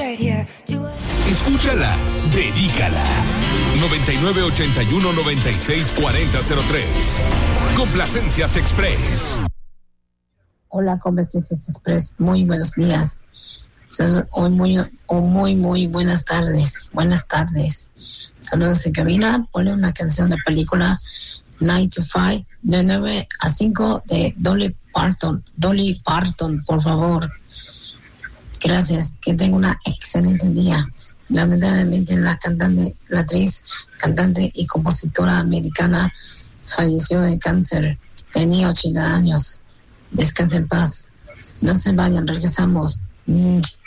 Escúchala, dedícala. 9981-964003. Complacencias Express. Hola, Complacencias Express. Muy buenos días. Muy buenas tardes. Buenas tardes. Saludos en cabina. Ponle una canción de película 9 to 5, de 9 a 5 de Dolly Parton. Dolly Parton, por favor. Gracias, que tenga una excelente día. Lamentablemente la actriz, cantante y compositora americana falleció de cáncer. Tenía 80 años. Descanse en paz. No se vayan, regresamos.